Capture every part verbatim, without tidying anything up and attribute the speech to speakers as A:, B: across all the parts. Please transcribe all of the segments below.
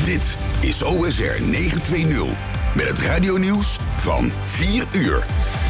A: Dit is O S R negenhonderdtwintig met het radionieuws van vier uur.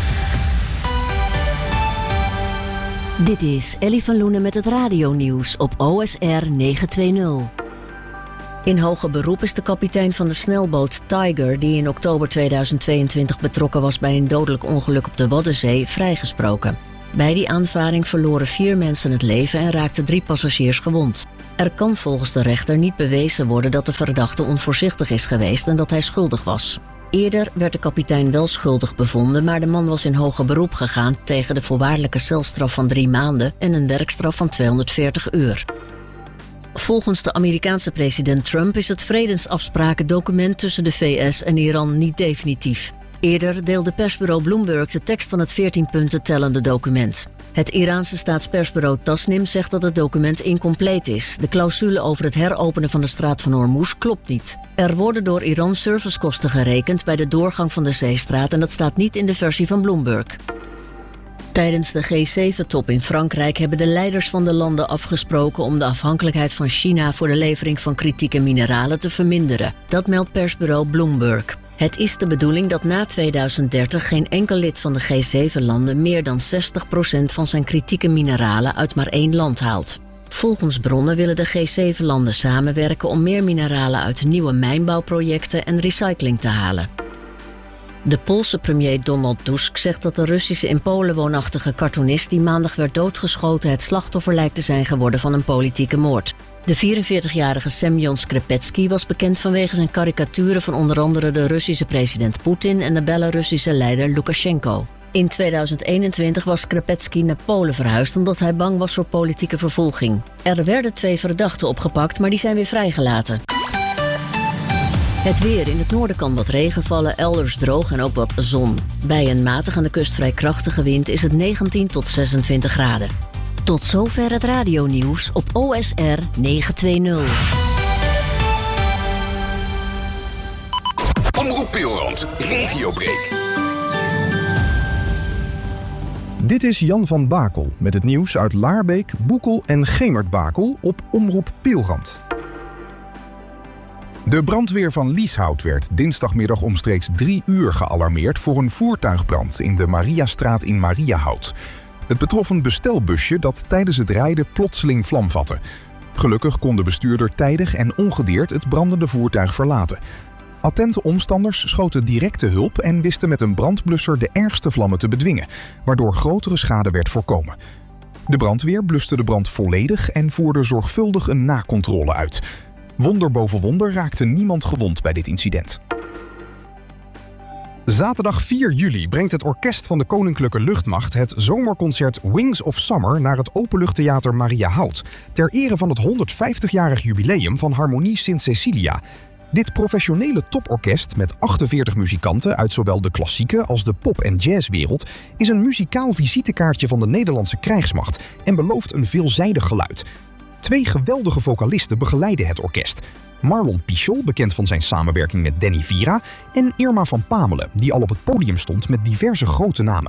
B: Dit is Ellie van Loenen met het radionieuws op O S R negenhonderdtwintig. In hoger beroep is de kapitein van de snelboot Tiger, die in oktober tweeduizend tweeëntwintig betrokken was bij een dodelijk ongeluk op de Waddenzee, vrijgesproken. Bij die aanvaring verloren vier mensen het leven en raakten drie passagiers gewond. Er kan volgens de rechter niet bewezen worden dat de verdachte onvoorzichtig is geweest en dat hij schuldig was. Eerder werd de kapitein wel schuldig bevonden, maar de man was in hoger beroep gegaan tegen de voorwaardelijke celstraf van drie maanden en een werkstraf van tweehonderdveertig uur. Volgens de Amerikaanse president Trump is het vredesafsprakendocument tussen de V S en Iran niet definitief. Eerder deelde persbureau Bloomberg de tekst van het veertien punten tellende document. Het Iraanse staatspersbureau Tasnim zegt dat het document incompleet is. De clausule over het heropenen van de straat van Hormuz klopt niet. Er worden door Iran servicekosten gerekend bij de doorgang van de zeestraat en dat staat niet in de versie van Bloomberg. Tijdens de G zeven top in Frankrijk hebben de leiders van de landen afgesproken om de afhankelijkheid van China voor de levering van kritieke mineralen te verminderen. Dat meldt persbureau Bloomberg. Het is de bedoeling dat na tweeduizend dertig geen enkel lid van de G zeven landen meer dan zestig procent van zijn kritieke mineralen uit maar één land haalt. Volgens bronnen willen de G zeven landen samenwerken om meer mineralen uit nieuwe mijnbouwprojecten en recycling te halen. De Poolse premier Donald Tusk zegt dat de Russische in Polen woonachtige cartoonist die maandag werd doodgeschoten het slachtoffer lijkt te zijn geworden van een politieke moord. De vierenveertigjarige Semyon Skrepetsky was bekend vanwege zijn karikaturen van onder andere de Russische president Poetin en de Belarussische leider Lukashenko. In tweeduizend eenentwintig was Skrepetsky naar Polen verhuisd omdat hij bang was voor politieke vervolging. Er werden twee verdachten opgepakt, maar die zijn weer vrijgelaten. Het weer. In het noorden kan wat regen vallen, elders droog en ook wat zon. Bij een matig aan de kust vrij krachtige wind is het negentien tot zesentwintig graden. Tot zover het radionieuws op O S R negenhonderdtwintig.
A: Omroep Peelrand, regiobreak.
C: Dit is Jan van Bakel met het nieuws uit Laarbeek, Boekel en Gemert-Bakel op Omroep Peelrand. De brandweer van Lieshout werd dinsdagmiddag omstreeks drie uur gealarmeerd voor een voertuigbrand in de Mariastraat in Mariahout. Het betrof een bestelbusje dat tijdens het rijden plotseling vlam vatte. Gelukkig kon de bestuurder tijdig en ongedeerd het brandende voertuig verlaten. Attente omstanders schoten directe hulp en wisten met een brandblusser de ergste vlammen te bedwingen, waardoor grotere schade werd voorkomen. De brandweer bluste de brand volledig en voerde zorgvuldig een nakontrole uit. Wonder boven wonder raakte niemand gewond bij dit incident. Zaterdag vier juli brengt het orkest van de Koninklijke Luchtmacht het zomerconcert Wings of Summer naar het Openluchttheater Mariahout, ter ere van het honderdvijftigjarig jubileum van Harmonie Sint Cecilia. Dit professionele toporkest met achtenveertig muzikanten uit zowel de klassieke als de pop- en jazzwereld is een muzikaal visitekaartje van de Nederlandse krijgsmacht en belooft een veelzijdig geluid. Twee geweldige vocalisten begeleiden het orkest. Marlon Pichol, bekend van zijn samenwerking met Danny Vira, en Irma van Pamelen, die al op het podium stond met diverse grote namen.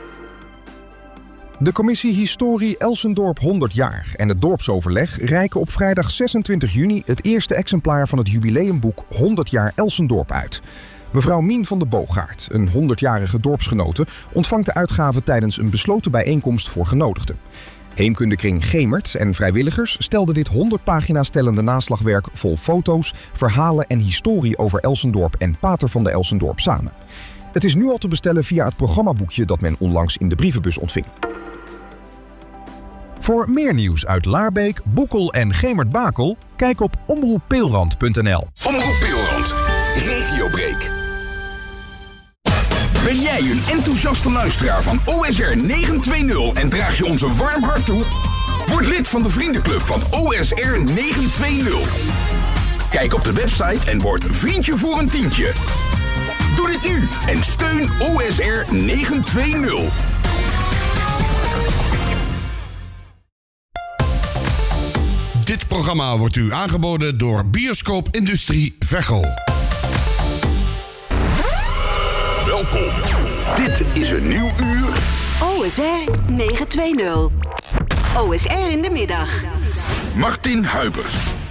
C: De commissie Historie Elsendorp honderd jaar en het dorpsoverleg reiken op vrijdag zesentwintig juni het eerste exemplaar van het jubileumboek honderd jaar Elsendorp uit. Mevrouw Mien van de Boogaard, een honderdjarige dorpsgenote, ontvangt de uitgave tijdens een besloten bijeenkomst voor genodigden. Heemkundekring Gemert en vrijwilligers stelden dit honderd pagina's tellende naslagwerk vol foto's, verhalen en historie over Elsendorp en Pater van de Elsendorp samen. Het is nu al te bestellen via het programmaboekje dat men onlangs in de brievenbus ontving. Voor meer nieuws uit Laarbeek, Boekel en Gemert-Bakel, kijk op omroep peelrand punt n l.
A: Omroep Peelrand, regiobreak. Ben jij een enthousiaste luisteraar van O S R negenhonderdtwintig en draag je ons een warm hart toe? Word lid van de vriendenclub van O S R negenhonderdtwintig. Kijk op de website en word vriendje voor een tientje. Doe dit nu en steun O S R negenhonderdtwintig.
D: Dit programma wordt u aangeboden door Bioscoop Industrie Veghel.
A: Welkom. Dit is een nieuw uur.
E: O S R negenhonderdtwintig. O S R in de middag.
A: Martin Huibers.